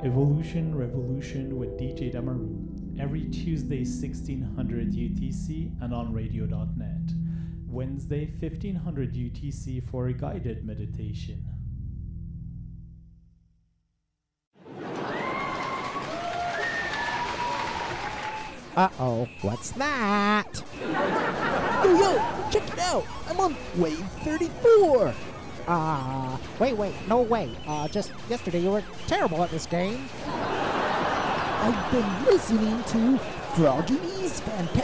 Evolution Revolution with DJ Damaru. Every Tuesday 1600 UTC and on radio.net. Wednesday 1500 UTC for a guided meditation. Uh-oh, what's that? Yo, check it out! I'm on wave 34! Wait, no way. Just yesterday you were terrible at this game. I've been listening to Froggy's Fantastic